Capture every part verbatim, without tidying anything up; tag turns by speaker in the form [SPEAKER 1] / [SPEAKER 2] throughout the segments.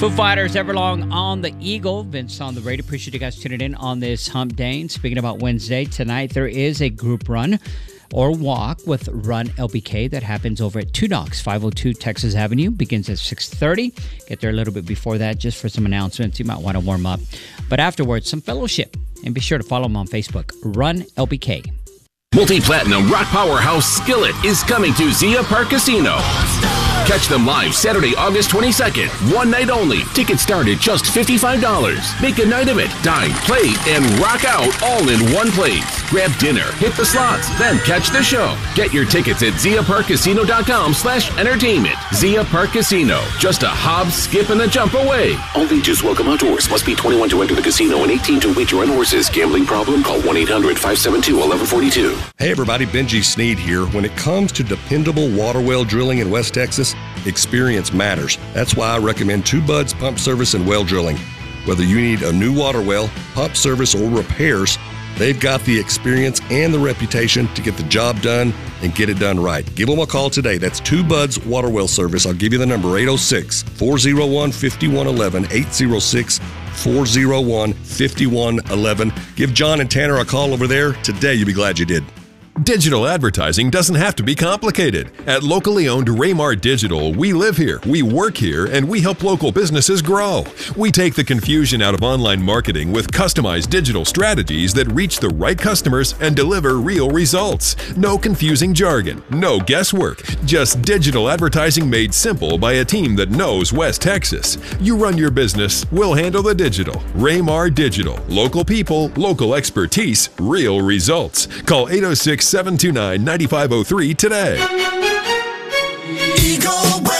[SPEAKER 1] Foo Fighters, Everlong on the Eagle. Vince on the radio. Appreciate you guys tuning in on this hump day. And speaking about Wednesday, tonight there is a group run or walk with Run L B K that happens over at Two Docks, five oh two Texas Avenue. Begins at six thirty. Get there a little bit before that just for some announcements. You might want to warm up. But afterwards, some fellowship. And be sure to follow them on Facebook. Run L B K.
[SPEAKER 2] Multi-platinum rock powerhouse Skillet is coming to Zia Park Casino. Catch them live Saturday, August twenty-second. One night only. Tickets start at just fifty-five dollars. Make a night of it. Dine, play, and rock out all in one place. Grab dinner, hit the slots, then catch the show. Get your tickets at zia park casino dot com slash entertainment. Zia Park Casino. Just a hop, skip, and a jump away.
[SPEAKER 3] All ages welcome outdoors. Must be twenty-one to enter the casino and eighteen to wager on horses. Gambling problem? Call one eight hundred five seven two one one four two.
[SPEAKER 4] Hey everybody, Benji Sneed here. When it comes to dependable water well drilling in West Texas, experience matters. That's why I recommend Two Buds Pump Service and Well Drilling. Whether you need a new water well, pump service, or repairs, they've got the experience and the reputation to get the job done and get it done right. Give them a call today. That's Two Buds Water Well Service. I'll give you the number, eight oh six, four oh one, five one one one, eight oh six, four oh one, five one one one. Give John and Tanner a call over there today. You'll be glad you did.
[SPEAKER 5] Digital advertising doesn't have to be complicated. At locally owned Raymar Digital, we live here, we work here, and we help local businesses grow. We take the confusion out of online marketing with customized digital strategies that reach the right customers and deliver real results. No confusing jargon, no guesswork, just digital advertising made simple by a team that knows West Texas. You run your business, we'll handle the digital. Raymar Digital. Local people, local expertise, real results. Call eight oh six, seven two nine, nine five oh three today.
[SPEAKER 6] Eagle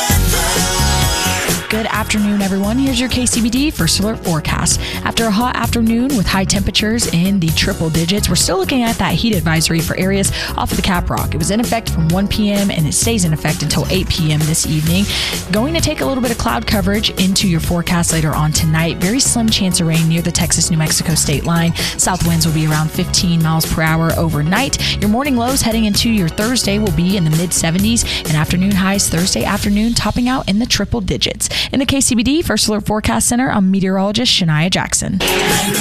[SPEAKER 6] Good afternoon, everyone. Here's your K C B D First Alert forecast. After a hot afternoon with high temperatures in the triple digits, we're still looking at that heat advisory for areas off of the Cap Rock. It was in effect from one p.m. and it stays in effect until eight p.m. this evening. Going to take a little bit of cloud coverage into your forecast later on tonight. Very slim chance of rain near the Texas-New Mexico state line. South winds will be around fifteen miles per hour overnight. Your morning lows heading into your Thursday will be in the mid seventies, and afternoon highs Thursday afternoon topping out in the triple digits. In the K C B D First Alert Forecast Center, I'm meteorologist Shania Jackson.